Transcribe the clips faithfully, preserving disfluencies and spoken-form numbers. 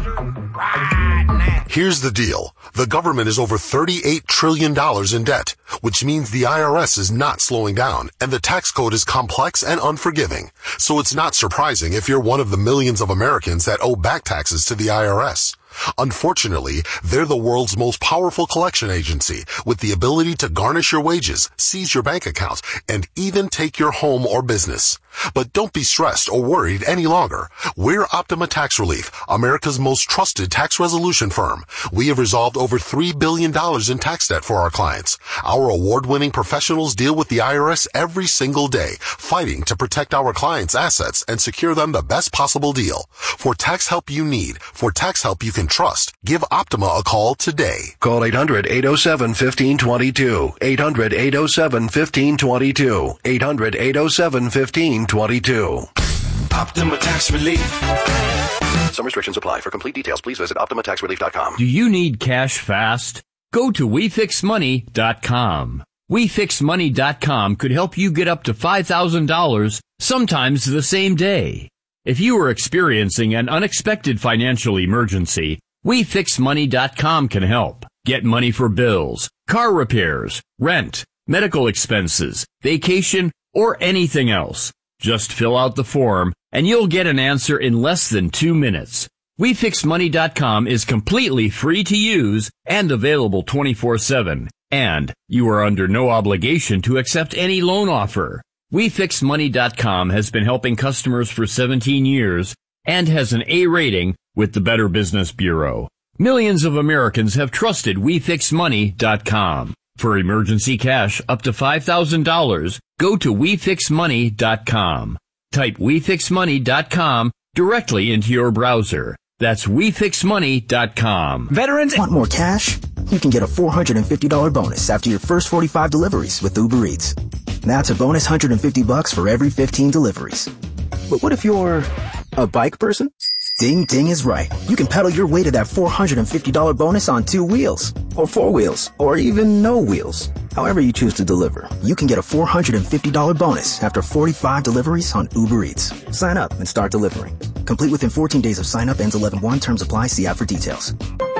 Here's the deal. The government is over thirty-eight trillion dollars in debt, which means the I R S is not slowing down, and the tax code is complex and unforgiving. So it's not surprising if you're one of the millions of Americans that owe back taxes to the I R S. Unfortunately, they're the world's most powerful collection agency with the ability to garnish your wages, seize your bank accounts, and even take your home or business. But don't be stressed or worried any longer. We're Optima Tax Relief, America's most trusted tax resolution firm. We have resolved over three billion dollars in tax debt for our clients. Our award-winning professionals deal with the I R S every single day, fighting to protect our clients' assets and secure them the best possible deal. For tax help you need, for tax help you can trust, give Optima a call today. Call eight hundred, eight oh seven, one five two two. eight hundred, eight oh seven, one five two two. eight hundred, eight oh seven, one five two two. Optima Tax Relief. Some restrictions apply. For complete details, please visit Optima Tax Relief dot com. Do you need cash fast? Go to we fix money dot com. we fix money dot com could help you get up to five thousand dollars, sometimes the same day. If you are experiencing an unexpected financial emergency, we fix money dot com can help. Get money for bills, car repairs, rent, medical expenses, vacation, or anything else. Just fill out the form, and you'll get an answer in less than two minutes. we fix money dot com is completely free to use and available twenty-four seven, and you are under no obligation to accept any loan offer. we fix money dot com has been helping customers for seventeen years and has an A rating with the Better Business Bureau. Millions of Americans have trusted we fix money dot com. For emergency cash up to five thousand dollars, go to we fix money dot com. Type we fix money dot com directly into your browser. That's we fix money dot com. Veterans want more cash? You can get a four hundred fifty dollars bonus after your first forty-five deliveries with Uber Eats. That's a bonus one hundred fifty bucks for every fifteen deliveries. But what if you're a bike person? Ding Ding is right. You can pedal your way to that four hundred fifty dollars bonus on two wheels, or four wheels, or even no wheels. However you choose to deliver, you can get a four hundred fifty dollars bonus after forty-five deliveries on Uber Eats. Sign up and start delivering. Complete within fourteen days of sign up. Ends eleven one. Terms apply. See app for details.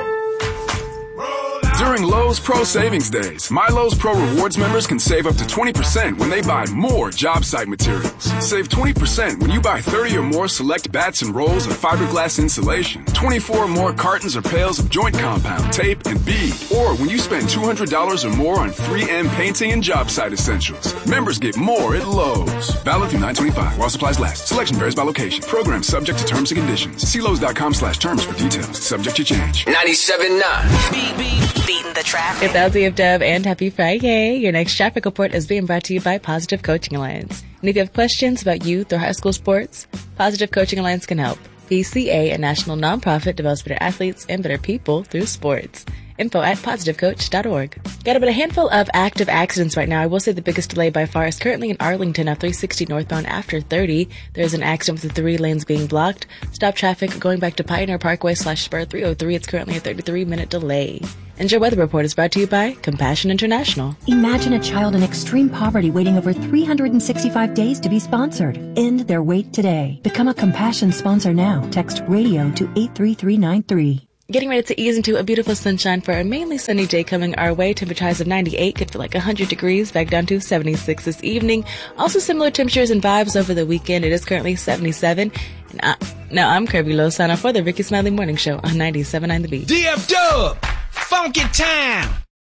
During Lowe's Pro Savings Days, My Lowe's Pro Rewards members can save up to twenty percent when they buy more job site materials. Save twenty percent when you buy thirty or more select bats and rolls of fiberglass insulation, twenty-four or more cartons or pails of joint compound, tape, and bead, or when you spend two hundred dollars or more on three M painting and job site essentials. Members get more at Lowe's. Valid through nine twenty-five while supplies last. Selection varies by location. Program subject to terms and conditions. See Lowe's.com slash terms for details. Subject to change. ninety-seven point nine. Beep, beep. Beating the traffic. It's L D F Dub and happy Friday. Your next traffic report is being brought to you by Positive Coaching Alliance. And if you have questions about youth or high school sports, Positive Coaching Alliance can help. P C A, a national nonprofit, develops better athletes and better people through sports. Info at positive coach dot org. Got about a handful of active accidents right now. I will say the biggest delay by far is currently in Arlington at three sixty northbound after thirty. There's an accident with the three lanes being blocked. Stop traffic going back to Pioneer Parkway slash Spur three oh three. It's currently a thirty-three minute delay. And your weather report is brought to you by Compassion International. Imagine a child in extreme poverty waiting over three hundred sixty-five days to be sponsored. End their wait today. Become a Compassion sponsor now. Text radio to eight three three nine three. Getting ready to ease into a beautiful sunshine for a mainly sunny day coming our way. Temperature highs of ninety-eight, could feel like one hundred degrees, back down to seventy-six this evening. Also similar temperatures and vibes over the weekend. It is currently seventy-seven. And I, now I'm Kirby Lowe, sign off for the Ricky Smiley Morning Show on ninety-seven point nine The Beat. D F Dub, Funky Town.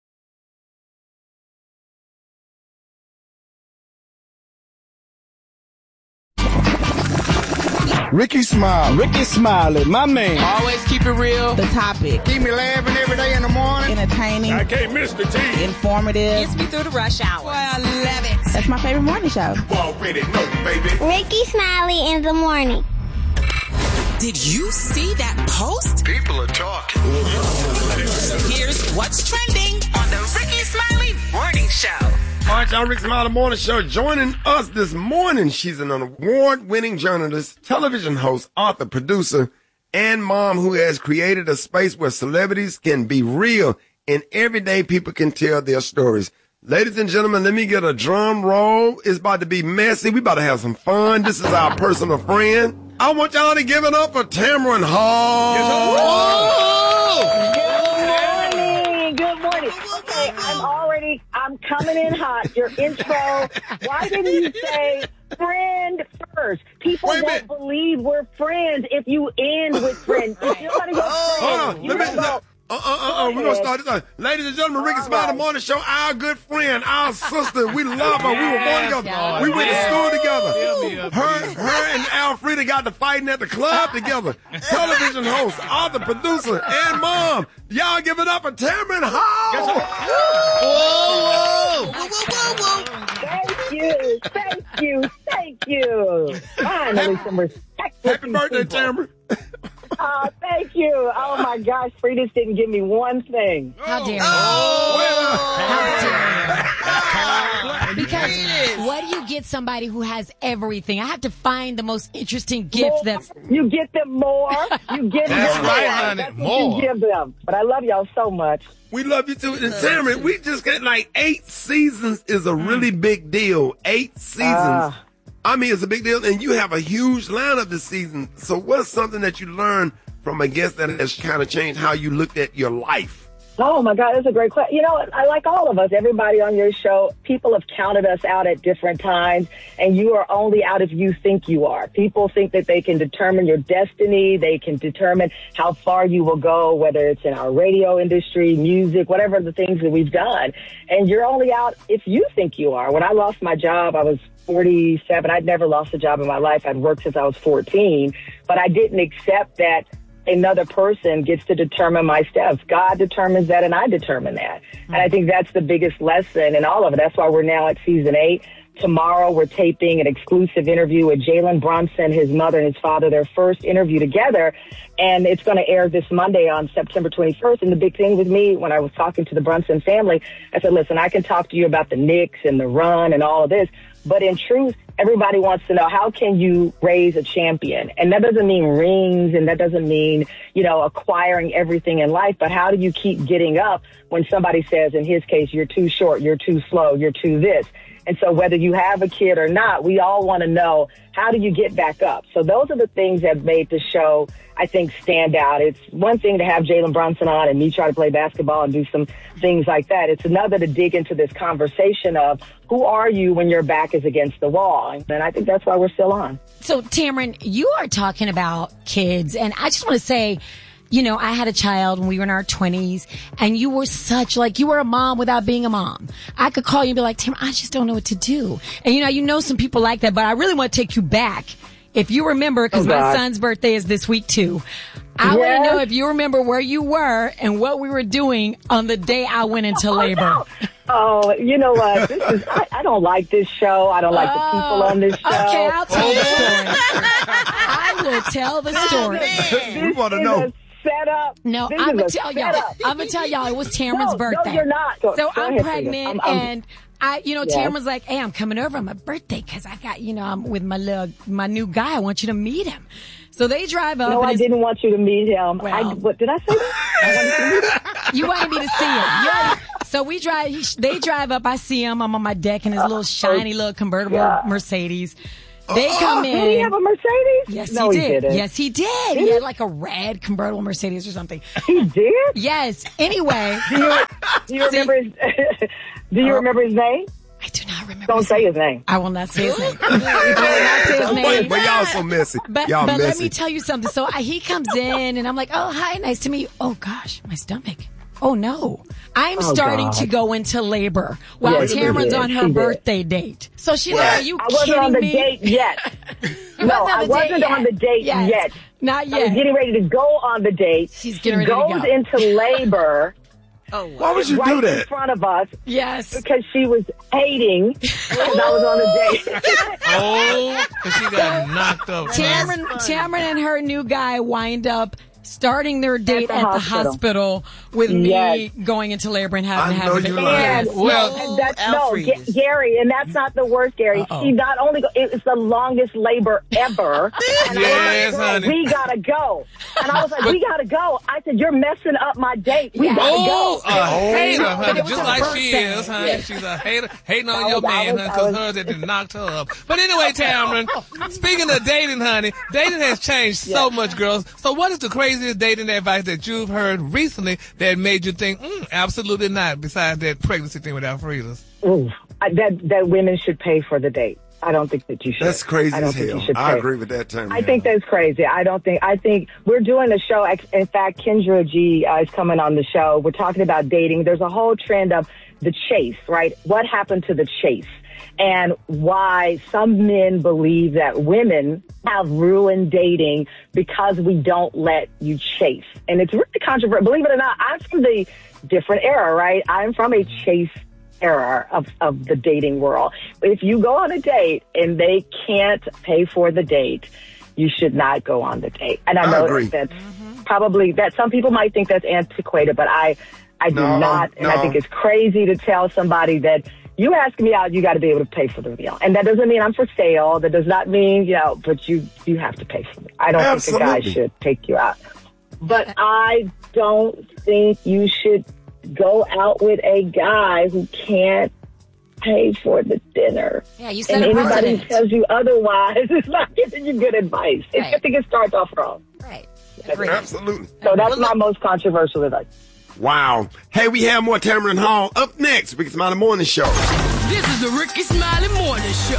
Ricky Smiley. Ricky Smiley, my man. Always keep it real. The topic. Keep me laughing every day in the morning. Entertaining. I can't miss the T. Informative. Gets me through the rush hour. Well, I love it. That's my favorite morning show. You already know, baby. Ricky Smiley in the morning. Did you see that post? People are talking. Here's what's trending on the Ricky Smiley Morning Show. All right, y'all, Ricky Smiley Morning Show. Joining us this morning, she's an award-winning journalist, television host, author, producer, and mom who has created a space where celebrities can be real and everyday people can tell their stories. Ladies and gentlemen, let me get a drum roll. It's about to be messy. We about to have some fun. This is our personal friend. I want y'all to give it up for Tamron Hall. your intro, why didn't you say friend first? People won't believe we're friends if you end with friend. If you're going to go Hold friend, on. you Let me, gotta go. Uh, uh, uh, uh, we're going to start this out. Ladies and gentlemen, Ricky Smiley right. Morning Show, our good friend, our sister. We love her. We were born together. Yes, we went to school together. Yes. Her, her and Alfreda got to fighting at the club together. Television host, author, producer, and mom. Y'all give it up for Tamron Hall. Whoa, whoa. Whoa, whoa, whoa, whoa. Thank you. Thank you. Thank you. Finally, some respect. Happy birthday, Tamron. Oh, thank you. Oh, my gosh. Frida's didn't give me one thing. How dare you? Oh, How dare you? Because what do you get somebody who has everything? I have to find the most interesting gift More. that's... You get them more. You give That's them right, more. honey. That's what More. you give them. But I love y'all so much. We love you too. And Tamron, we just got like eight seasons is a really big deal. Eight seasons. Uh, I mean, it's a big deal. And you have a huge lineup this season. So what's something that you learned from a guest that has kind of changed how you looked at your life? Oh, my God, that's a great question. You know, I like all of us, everybody on your show, people have counted us out at different times, and you are only out if you think you are. People think that they can determine your destiny. They can determine how far you will go, whether it's in our radio industry, music, whatever the things that we've done. And you're only out if you think you are. When I lost my job, I was forty-seven. I'd never lost a job in my life. I'd worked since I was fourteen, but I didn't accept that another person gets to determine my steps. God determines that, and I determine that. Mm-hmm. And I think that's the biggest lesson in all of it. That's why we're now at season eight. Tomorrow, we're taping an exclusive interview with Jalen Brunson, his mother, and his father, their first interview together. And it's going to air this Monday on September twenty-first. And the big thing with me, when I was talking to the Brunson family, I said, listen, I can talk to you about the Knicks and the run and all of this. But in truth, everybody wants to know, how can you raise a champion? And that doesn't mean rings, and that doesn't mean, you know, acquiring everything in life. But how do you keep getting up when somebody says, in his case, you're too short, you're too slow, you're too this? And so whether you have a kid or not, we all want to know, how do you get back up? So those are the things that made the show, I think, stand out. It's one thing to have Jalen Brunson on and me try to play basketball and do some things like that. It's another to dig into this conversation of, who are you when your back is against the wall? And I think that's why we're still on. So, Tamron, you are talking about kids, and I just want to say, you know, I had a child when we were in our twenties, and you were such, like, you were a mom without being a mom. I could call you and be like, Tim, I just don't know what to do. And, you know, you know some people like that, but I really want to take you back. If you remember, because oh, my God. son's birthday is this week, too. I yes. want to know if you remember where you were and what we were doing on the day I went into oh, labor. No. Oh, you know what? This is, I, I don't like this show. I don't like oh, the people on this show. Okay, I'll tell the story. I will tell the story. This we want to is know. a setup. No, This I'm is gonna a tell y'all. setup. I'm gonna tell y'all it was Tamron's no, birthday. No, you're not. Go, so go I'm ahead, pregnant, I'm, I'm, and I, you know, yes. Tamron's like, "Hey, I'm coming over on my birthday because I got, you know, I'm with my little, my new guy. I want you to meet him." So they drive up. No, and I didn't want you to meet him. Well, I, what did I say? That? You wanted me to see him. Yeah. So we drive. He, they drive up. I see him. I'm on my deck in his little shiny little convertible yeah. Mercedes. They come in. Did he have a Mercedes? Yes, no, he he did. didn't. Yes, he did. He had like a red convertible Mercedes or something. He did? Yes. Anyway. Do you, do you remember his, do you remember his name? I do not remember. Don't his say name. his name. I will not say his name. I will not say his name. Wait, but y'all so messy. But, y'all but messy. let me tell you something. So I, he comes in and I'm like, oh, hi, nice to meet you. Oh, gosh, my stomach. Oh, no. I'm oh, starting God. to go into labor while Yes, Tamron's on her she birthday did. date. So she's like, are you I wasn't kidding on the me? date yet. No, I wasn't on the date yes. yet. Not yet. I was getting ready to go on the date. She's getting she ready to goes go. into labor. Oh, wow. Why would you right do that? in front of us. Yes. Because she was hating because I was on the date. Oh, because she got knocked up. Tamron, Tamron and her new guy wind up starting their date the at the hospital. hospital with me Yes. going into labor and having I to know have a you baby. lying. And, Well, no, and that's, no, Alfred. G- Gary, and that's not the worst, Gary. Uh-oh. She not only, go, it's the longest labor ever. And Yes, I was like, honey. we gotta go. And I was like, we gotta go. I said, you're messing up my date. We gotta Oh, go. a hater, But honey, it was just her like she birthday. is, honey. She's a hater, hating on I your was- I man, was- honey, I because was- hers had knocked her up. But anyway, Tamron, speaking of dating, honey, dating has changed so much, girls. So what is the craziest dating advice that you've heard recently that made you think, mm, absolutely not, besides that pregnancy thing with Alfreda's? Ooh. I, that that women should pay for the date. I don't think that you should. That's crazy I don't as think hell. you should I pay. agree with that term. I think that's crazy. I don't think, I think we're doing a show. In fact, Kendra G uh, is coming on the show. We're talking about dating. There's a whole trend of the chase, right? What happened to the chase? And why some men believe that women have ruined dating because we don't let you chase. And it's really controversial. Believe it or not, I'm from the different era, right? I'm from a chase era of, of the dating world. If you go on a date and they can't pay for the date, you should not go on the date. And I, I know agree. that's mm-hmm. probably that some people might think that's antiquated, but I, I do no, not. And no. I think it's crazy to tell somebody that you ask me out, you got to be able to pay for the meal. And that doesn't mean I'm for sale. That does not mean, you know, but you, you have to pay for me. I don't Absolutely. think a guy should take you out. But I don't think you should go out with a guy who can't pay for the dinner. Yeah, you said and a anybody precedent. who tells you otherwise is not giving you good advice. Right. I think it starts off wrong. Right. Absolutely. So that's my most controversial advice. Wow. Hey, we have more Tamron Hall up next. Ricky Smiley Morning Show. This is the Ricky Smiley Morning Show.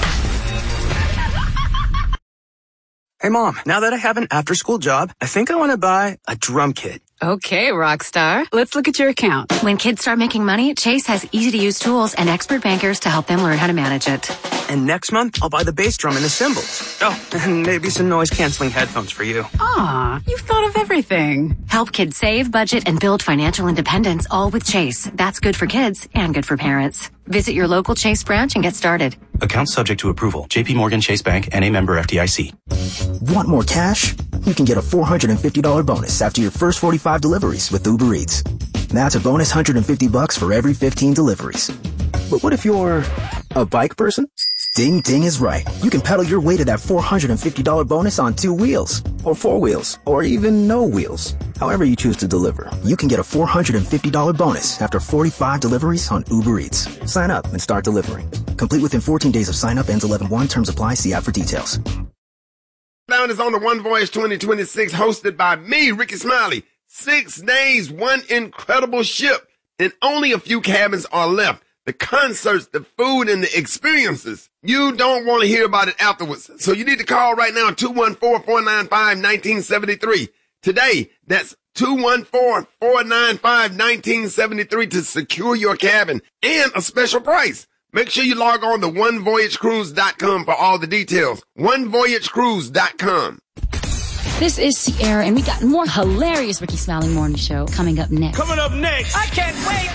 Hey, Mom, now that I have an after-school job, I think I want to buy a drum kit. Okay, Rockstar. Let's look at your account. When kids start making money, Chase has easy-to-use tools and expert bankers to help them learn how to manage it. And next month, I'll buy the bass drum and the cymbals. Oh, and maybe some noise-canceling headphones for you. Aw, you've thought of everything. Help kids save, budget, and build financial independence, all with Chase. That's good for kids and good for parents. Visit your local Chase branch and get started. Account subject to approval. J P Morgan Chase Bank and a member F D I C. Want more cash? You can get a four hundred fifty dollars bonus after your first forty-five deliveries with Uber Eats. That's a bonus one hundred fifty bucks for every fifteen deliveries. But what if you're a bike person? Ding Ding is right. You can pedal your way to that four hundred fifty dollars bonus on two wheels, or four wheels, or even no wheels. However you choose to deliver, you can get a four hundred fifty dollars bonus after forty-five deliveries on Uber Eats. Sign up and start delivering. Complete within fourteen days of sign up. Ends eleven one. Terms apply. See app for details. Down is on the One Voyage twenty twenty-six, hosted by me, Ricky Smiley. Six days, one incredible ship, and only a few cabins are left. The concerts, the food, and the experiences. You don't want to hear about it afterwards. So you need to call right now, two one four, four nine five, one nine seven three. Today, that's two one four, four nine five, one nine seven three to secure your cabin and a special price. Make sure you log on to one voyage cruise dot com for all the details. one voyage cruise dot com. This is Sierra, and we got more hilarious Ricky Smiley Morning Show coming up next. Coming up next. I can't wait.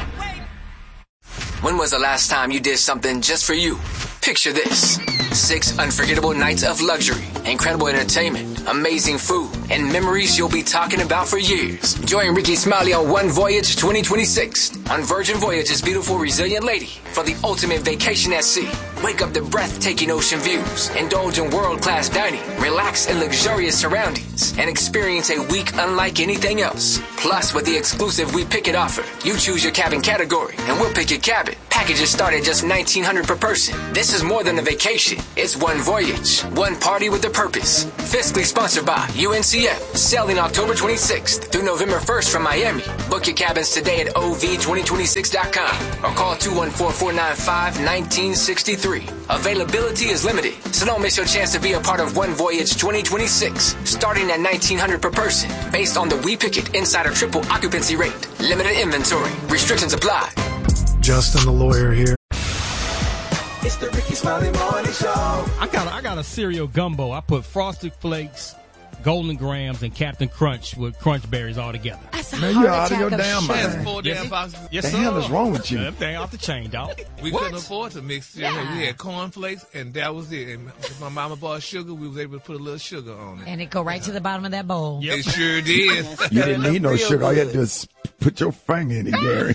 When was the last time you did something just for you? Picture this. Six unforgettable nights of luxury, incredible entertainment, amazing food, and memories you'll be talking about for years. Join Ricky Smiley on One Voyage twenty twenty-six on Virgin Voyage's beautiful Resilient Lady for the ultimate vacation at sea. Wake up to breathtaking ocean views, indulge in world-class dining, relax in luxurious surroundings, and experience a week unlike anything else. Plus, with the exclusive We Pick It offer, you choose your cabin category, and we'll pick your cabin. Packages start at just nineteen hundred dollars per person. This is more than a vacation. It's one voyage, one party with a purpose. Fiscally sponsored by U N C F. Sailing October twenty-sixth through November first from Miami. Book your cabins today at O V twenty twenty-six dot com or call two one four, four nine five, one nine six three. Availability is limited, so don't miss your chance to be a part of One Voyage twenty twenty-six. Starting at nineteen hundred dollars per person, based on the We Pick It Insider Triple Occupancy Rate. Limited inventory. Restrictions apply. Justin the lawyer here. It's the Ricky Smiley Morning Show. I got a, I got a cereal gumbo. I put Frosted Flakes, Golden Grams, and Captain Crunch with Crunch Berries all together. That's a Man, heart you're out of attack your of damn sugar. mind. That's four damn boxes. Yes, the sir. hell is wrong with you? That thing off the chain, dog. We What? couldn't afford to mix cereal. Yeah. We had cornflakes, and that was it. And if my mama bought sugar, we was able to put a little sugar on it. And it go right to the bottom of that bowl. It sure did. You didn't need no sugar. All you had to do is put your finger in it, Gary.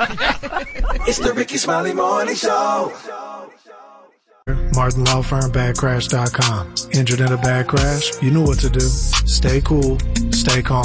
It's the Ricky Smiley Morning Show. Martin Law Firm, bad crash dot com. Injured in a bad crash? You know what to do. Stay cool, stay calm.